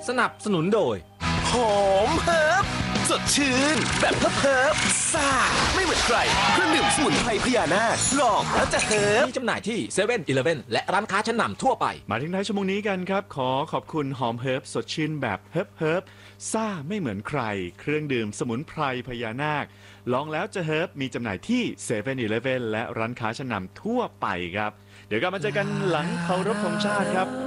สนับสนุนโดยหอมเฮิร์บสดชื่นแบบเฮิร์บซ่าไม่เหมือนใครเครื่องดื่มสมุนไพรพญานาคลองแล้วจะเฮิร์บมีจำหน่ายที่7 e เ e ่ e อและร้านค้าชั้นนำทั่วไปมาถึงท้ายชั่วโมงนี้กันครับขอบคุณหอมเฮิร์บสดชื่นแบบเฮิร์บซ่าไม่เหมือนใครเครื่องดื่มสมุนไพรพญานาคลองแล้วจะเฮิร์บมีจำหน่ายที่7 e เ e ่ e และร้านค้าชั้นนำทั่วไปครับเดี๋ยวกลับมาเจอกันหลังเคารพธงชาติครับ